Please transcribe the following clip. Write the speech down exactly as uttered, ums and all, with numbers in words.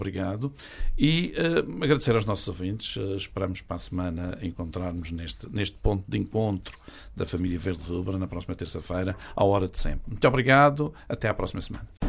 Obrigado. E uh, agradecer aos nossos ouvintes. Uh, esperamos para a semana encontrarmos neste, neste ponto de encontro da família Verde Rubra, na próxima terça-feira, à hora de sempre. Muito obrigado. Até à próxima semana.